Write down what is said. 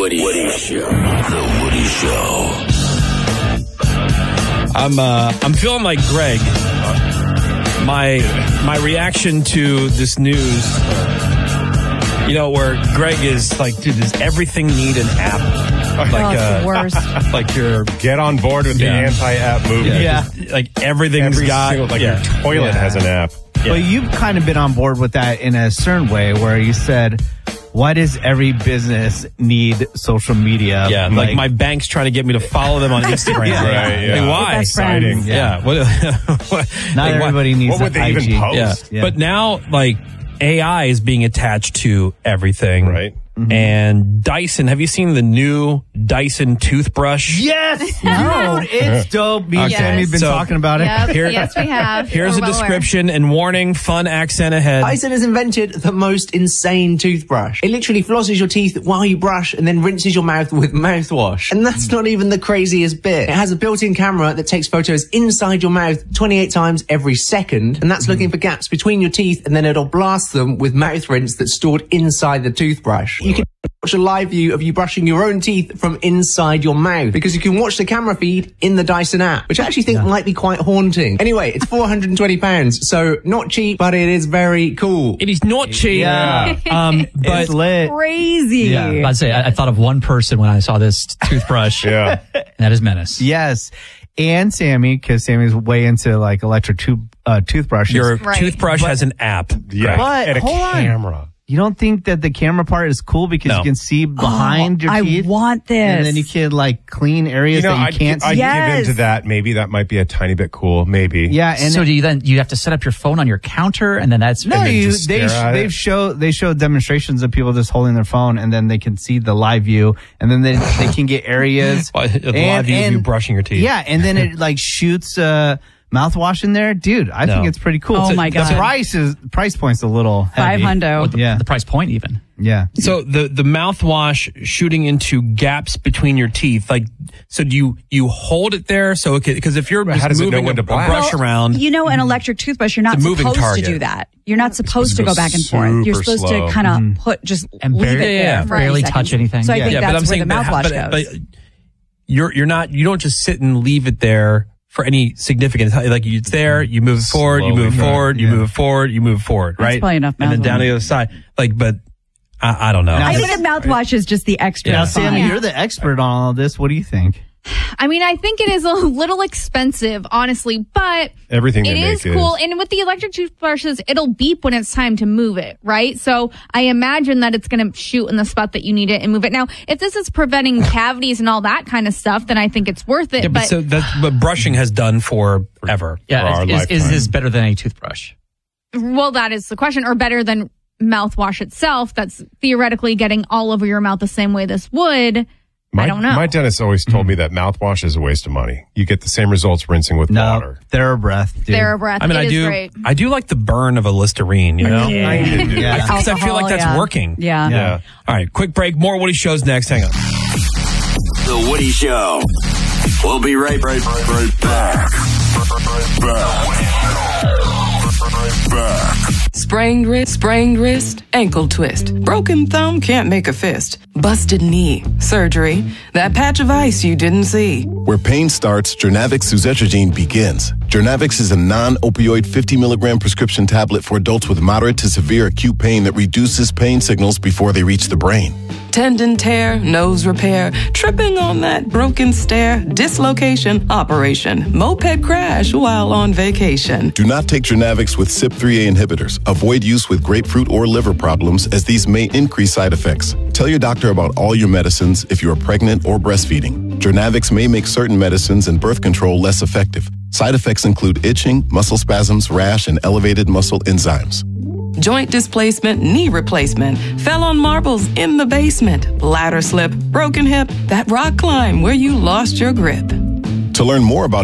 Woody Show. The Woody Show. I'm feeling like Greg. My reaction to this news, where Greg is like, dude, does everything need an app? It's the worst. Like your get on board with the anti-app movement. Yeah, like everything's your toilet has an app. Yeah. Well, you've kind of been on board with that in a certain way, where you said, why does every business need social media? Yeah, like my bank's trying to get me to follow them on Instagram. Yeah. Why? Exciting. Yeah. Not everybody needs what would they IG. even post? Yeah. But now, AI is being attached to everything. Right. Mm-hmm. And Dyson, have you seen the new Dyson toothbrush? Yes! Dude, it's dope. Me and Sammy have been talking about it. Yep. Yes, we have. Here's a description and warning, fun accent ahead. Dyson has invented the most insane toothbrush. It literally flosses your teeth while you brush and then rinses your mouth with mouthwash. And that's not even the craziest bit. It has a built-in camera that takes photos inside your mouth 28 times every second, and that's looking for gaps between your teeth, and then it'll blast them with mouth rinse that's stored inside the toothbrush. You can watch a live view of you brushing your own teeth from inside your mouth, because you can watch the camera feed in the Dyson app, which I actually think might be quite haunting. Anyway, it's £420, so not cheap, but it is very cool. It is not cheap. Yeah. But It's lit. Crazy. Yeah, I'd say I thought of one person when I saw this toothbrush. Yeah. And that is Menace. Yes. And Sammy, because Sammy's way into electric toothbrushes. Your toothbrush has an app. Yeah. But and a hold on. camera. You don't think that the camera part is cool because you can see behind your teeth? I want this. And then you can clean areas that you can't see. I'd give into that. Maybe that might be a tiny bit cool. Maybe. Yeah. And so do you have to set up your phone on your counter and then that's... No, they show demonstrations of people just holding their phone and then they can see the live view and then they can get areas. The live view of you brushing your teeth. Yeah. And then it shoots mouthwash in there. Dude, I think it's pretty cool. Oh my God. The price point's a little heavy. $500. The price point even. Yeah. So the mouthwash shooting into gaps between your teeth, so do you hold it there? So because if you're just moving a brush around, an electric toothbrush, you're not supposed to do that. You're not supposed to go back and forth. You're supposed to kind of leave it there for barely 30 touch anything. So I think that's where the mouthwash goes. But you don't just sit and leave it there for any significance. It's there, you move forward, you move forward, you move forward, you move forward, right? That's probably enough and then down the other side. But I don't know. I think a mouthwash is just the extra. Now, Sammy, you're the expert on all this. What do you think? I mean, I think it is a little expensive, honestly, but everything it is cool. And with the electric toothbrushes, it'll beep when it's time to move it, right? So I imagine that it's going to shoot in the spot that you need it and move it. Now, if this is preventing cavities and all that kind of stuff, then I think it's worth it. Yeah, but that's what brushing has done forever. Yeah, is this better than a toothbrush? Well, that is the question. Or better than mouthwash itself, that's theoretically getting all over your mouth the same way this would. I don't know. My dentist always told me that mouthwash is a waste of money. You get the same results rinsing with water. TheraBreath, dude. TheraBreath. I mean, great. I do like the burn of a Listerine, you know? Because I feel like that's working. Yeah. All right, quick break. More Woody Shows next. Hang on. The Woody Show. We'll be right back. Sprained wrist, ankle twist. Broken thumb, can't make a fist. Busted knee, surgery. That patch of ice you didn't see. Where pain starts, Jernavix suzetrigine begins. Jernavix is a non-opioid 50 milligram prescription tablet for adults with moderate to severe acute pain that reduces pain signals before they reach the brain. Tendon tear, nose repair, tripping on that broken stair, dislocation, operation, moped crash while on vacation. Do not take Jernavix with CYP3A inhibitors. Avoid use with grapefruit or liver problems, as these may increase side effects. Tell your doctor about all your medicines if you are pregnant or breastfeeding. Jernavix may make certain medicines and birth control less effective. Side effects include itching, muscle spasms, rash, and elevated muscle enzymes. Joint displacement, knee replacement, fell on marbles in the basement, ladder slip, broken hip, that rock climb where you lost your grip. To learn more about